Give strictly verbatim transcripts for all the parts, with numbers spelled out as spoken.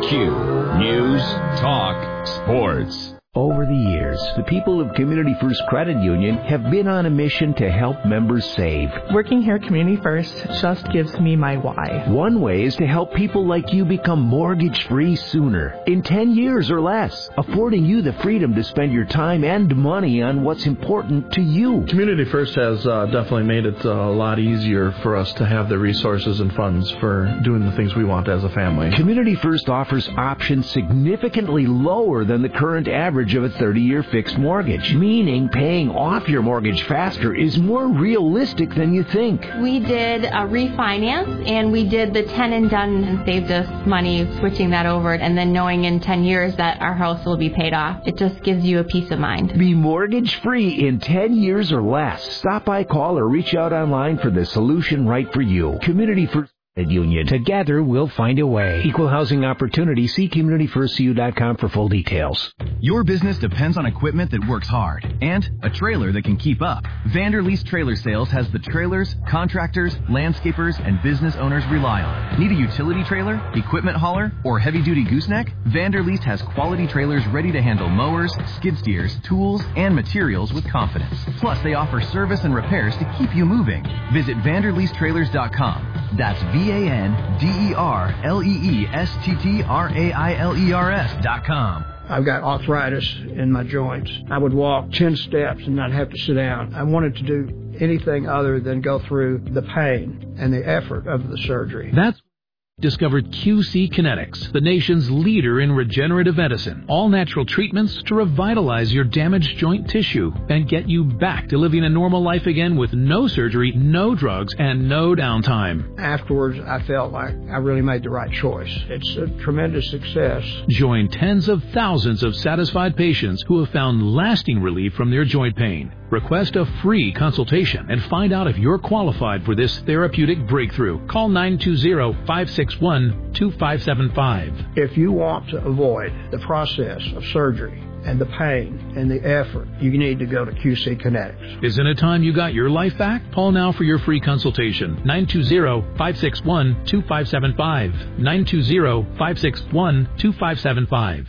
Q News, Talk, Sports. Over the years, the people of Community First Credit Union have been on a mission to help members save. Working here at Community First just gives me my why. One way is to help people like you become mortgage-free sooner, in ten years or less, affording you the freedom to spend your time and money on what's important to you. Community First has uh, definitely made it uh, a lot easier for us to have the resources and funds for doing the things we want as a family. Community First offers options significantly lower than the current average of a thirty-year fixed mortgage, meaning paying off your mortgage faster is more realistic than you think. We did a refinance, and we did the ten and done and saved us money switching that over, and then knowing in ten years that our house will be paid off. It just gives you a peace of mind. Be mortgage-free in ten years or less. Stop by, call, or reach out online for the solution right for you. Community First Union. Together, we'll find a way. Equal housing opportunity. See community first c u dot com for full details. Your business depends on equipment that works hard and a trailer that can keep up. Vanderleest Trailer Sales has the trailers, contractors, landscapers, and business owners rely on. Need a utility trailer, equipment hauler, or heavy-duty gooseneck? Vanderleest has quality trailers ready to handle mowers, skid steers, tools, and materials with confidence. Plus, they offer service and repairs to keep you moving. Visit vanderleest trailers dot com. That's V A N D E R L E E S T T R A I L E R S dot com. I've got arthritis in my joints. I would walk ten steps and not have to sit down. I wanted to do anything other than go through the pain and the effort of the surgery. That's discovered Q C Kinetics, the nation's leader in regenerative medicine. All natural treatments to revitalize your damaged joint tissue and get you back to living a normal life again with no surgery, no drugs, and no downtime. Afterwards, I felt like I really made the right choice. It's a tremendous success. Join tens of thousands of satisfied patients who have found lasting relief from their joint pain. Request a free consultation and find out if you're qualified for this therapeutic breakthrough. Call nine two zero, five six one, two five seven five. If you want to avoid the process of surgery and the pain and the effort, you need to go to Q C Kinetics. Isn't it time you got your life back? Call now for your free consultation. nine two zero, five six one, two five seven five. nine two zero, five six one, two five seven five.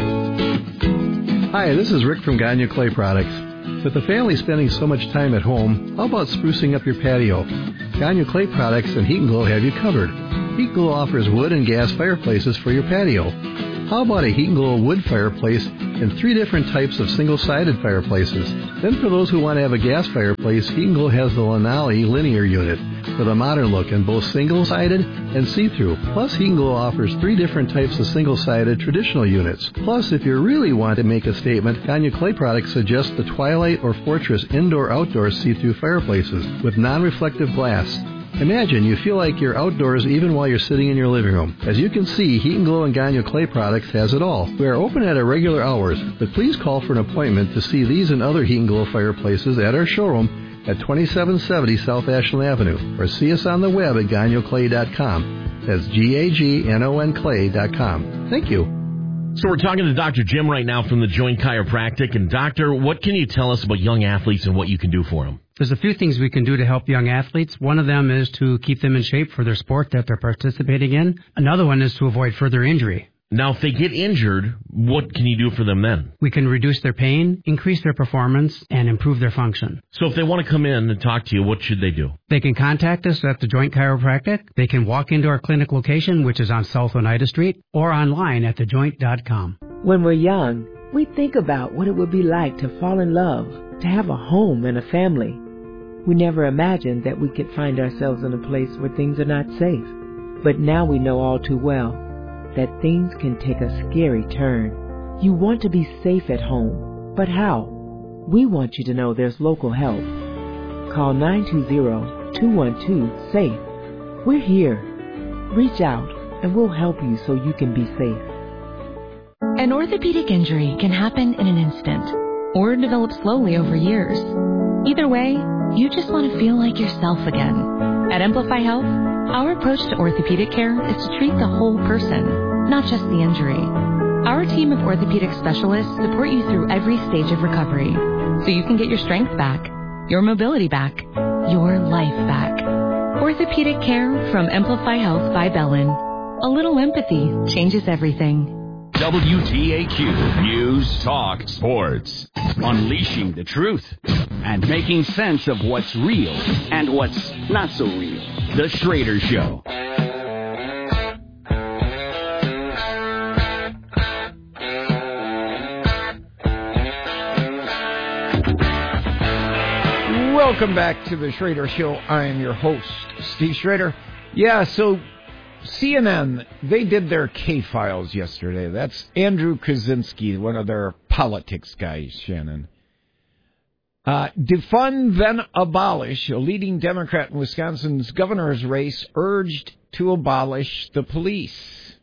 Hi, this is Rick from Gagne Clay Products. With the family spending so much time at home, how about sprucing up your patio? Gagne Clay Products and Heat and Glow have you covered. Heat and Glow offers wood and gas fireplaces for your patio. How about a Heat and Glow wood fireplace and three different types of single-sided fireplaces? Then for those who want to have a gas fireplace, Heat and Glow has the Lanali linear unit with a modern look in both single-sided and see-through. Plus, Heat and Glow offers three different types of single-sided traditional units. Plus, if you really want to make a statement, Gagne Clay Products suggests the Twilight or Fortress indoor-outdoor see-through fireplaces with non-reflective glass. Imagine you feel like you're outdoors even while you're sitting in your living room. As you can see, Heat and Glow and Gagne Clay Products has it all. We are open at our regular hours, but please call for an appointment to see these and other Heat and Glow fireplaces at our showroom at twenty-seven seventy South Ashland Avenue, or see us on the web at gagne clay dot com. That's G A G N O N clay dot com. Thank you. So we're talking to Doctor Jim right now from the Joint Chiropractic. And Doctor, what can you tell us about young athletes and what you can do for them? There's a few things we can do to help young athletes. One of them is to keep them in shape for their sport that they're participating in. Another one is to avoid further injury. Now, if they get injured, what can you do for them then? We can reduce their pain, increase their performance, and improve their function. So if they want to come in and talk to you, what should they do? They can contact us at the Joint Chiropractic. They can walk into our clinic location, which is on South Oneida Street, or online at the joint dot com. When we're young, we think about what it would be like to fall in love, to have a home and a family. We never imagined that we could find ourselves in a place where things are not safe. But now we know all too well that things can take a scary turn. You want to be safe at home, but how? We want you to know there's local help. Call nine two zero, two one two, SAFE. We're here. Reach out and we'll help you so you can be safe. An orthopedic injury can happen in an instant or develop slowly over years. Either way, you just want to feel like yourself again. At Amplify Health, our approach to orthopedic care is to treat the whole person, not just the injury. Our team of orthopedic specialists support you through every stage of recovery so you can get your strength back, your mobility back, your life back. Orthopedic care from Amplify Health by Bellin. A little empathy changes everything. W T A Q News Talk Sports. Unleashing the truth and making sense of what's real and what's not so real. The Schrader Show. Welcome back to the Schrader Show. I am your host, Steve Schrader. Yeah, so C N N, they did their K-Files yesterday. That's Andrew Kaczynski, one of their politics guys, Shannon. Uh, defund, then abolish. A leading Democrat in Wisconsin's governor's race urged to abolish the police.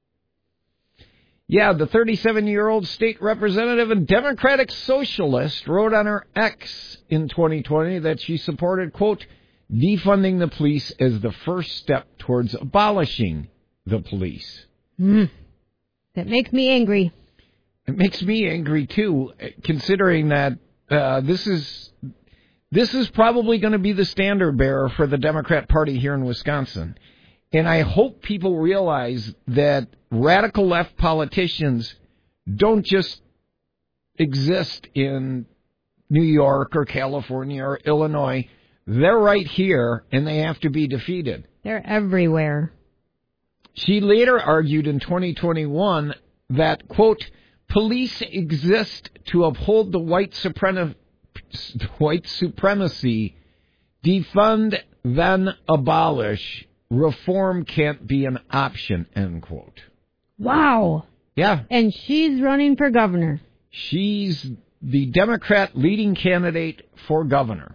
Yeah, the thirty-seven-year-old state representative and Democratic socialist wrote on her X in twenty twenty that she supported, quote, defunding the police as the first step towards abolishing the police. Mm. That makes me angry. It makes me angry, too, considering that uh, this is this is probably going to be the standard bearer for the Democrat Party here in Wisconsin. And I hope people realize that radical left politicians don't just exist in New York or California or Illinois. They're right here, and they have to be defeated. They're everywhere. She later argued in twenty twenty-one that, quote, police exist to uphold the white, suprem- white supremacy, defund, then abolish. Reform can't be an option, end quote. Wow. Yeah. And she's running for governor. She's the Democrat leading candidate for governor.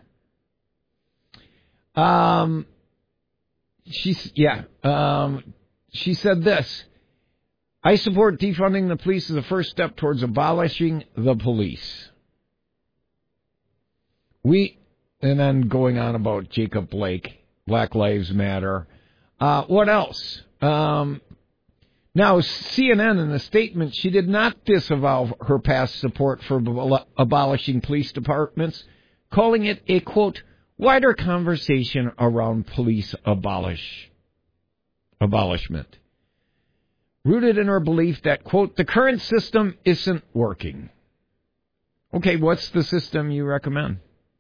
Um, she's, yeah, um, she said this, I support defunding the police as the first step towards abolishing the police. We, and then going on about Jacob Blake, Black Lives Matter. Uh, what else? Um, now, C N N in a statement, she did not disavow her past support for ab- abolishing police departments, calling it a, quote, wider conversation around police abolish abolishment, rooted in her belief that, quote, the current system isn't working. Okay, what's the system you recommend?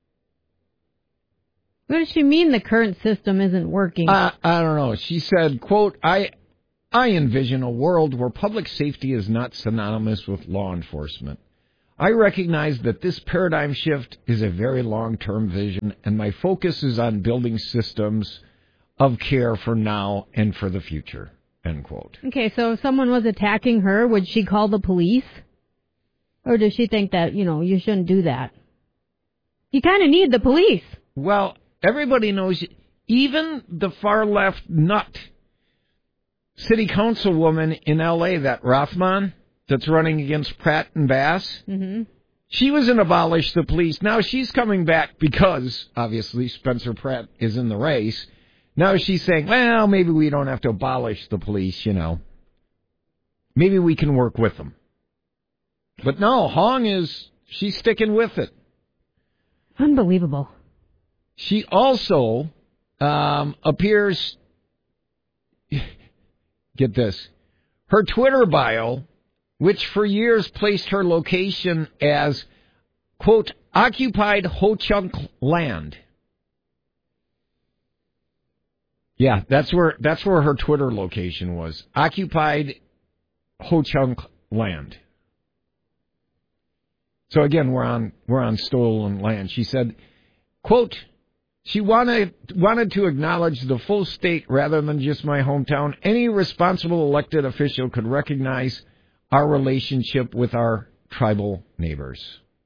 What does she mean the current system isn't working? Uh, I don't know. She said, quote, I, I envision a world where public safety is not synonymous with law enforcement. I recognize that this paradigm shift is a very long-term vision, and my focus is on building systems of care for now and for the future, end quote. Okay, so if someone was attacking her, would she call the police? Or does she think that, you know, you shouldn't do that? You kind of need the police. Well, everybody knows, even the far-left nut city councilwoman in L A, that Rothman, that's running against Pratt and Bass, mm-hmm. she was in abolish the police. Now she's coming back because, obviously, Spencer Pratt is in the race. Now she's saying, well, maybe we don't have to abolish the police, you know. Maybe we can work with them. But no, Hong is, she's sticking with it. Unbelievable. She also um, appears, get this, her Twitter bio, which for years placed her location as, quote, occupied Ho-Chunk land. Yeah, that's where that's where her Twitter location was. Occupied Ho-Chunk land. So again, we're on we're on stolen land. She said, quote, she wanted wanted to acknowledge the full state rather than just my hometown. Any responsible elected official could recognize our relationship with our tribal neighbors.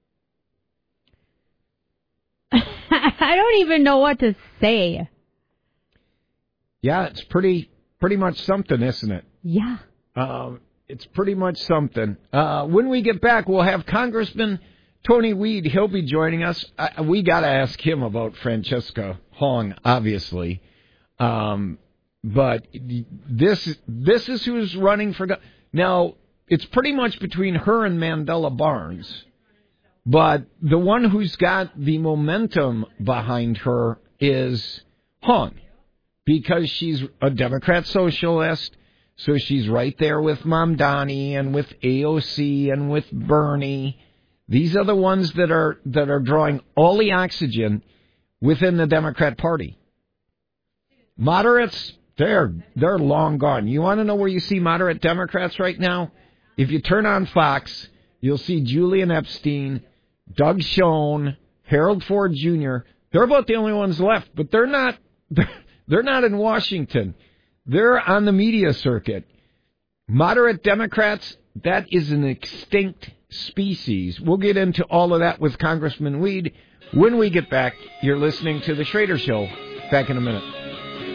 I don't even know what to say. Yeah, it's pretty pretty much something, isn't it? Yeah. Um, it's pretty much something. Uh, when we get back, we'll have Congressman Tony Weed. He'll be joining us. I, we got to ask him about Francesca Hong, obviously. Um, but this this is who's running for... Go- now, it's pretty much between her and Mandela Barnes. But the one who's got the momentum behind her is Hong, because she's a Democrat socialist, So she's right there with Mamdani and with A O C and with Bernie. These are the ones that are that are drawing all the oxygen within the Democrat Party. Moderates, they're they're long gone. You want to know where you see moderate Democrats right now? If you turn on Fox, you'll see Julian Epstein, Doug Schoen, Harold Ford Junior They're about the only ones left, but they're not they're not in Washington. They're on the media circuit. Moderate Democrats, that is an extinct species. We'll get into all of that with Congressman Weed when we get back. You're listening to The Schrader Show. Back in a minute.